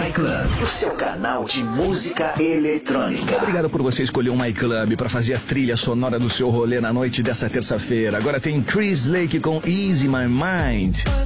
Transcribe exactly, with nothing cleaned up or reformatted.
MyClub, o seu canal de música eletrônica. Obrigado por você escolher o MyClub para fazer a trilha sonora do seu rolê na noite dessa terça-feira. Agora tem Chris Lake com Easy My Mind.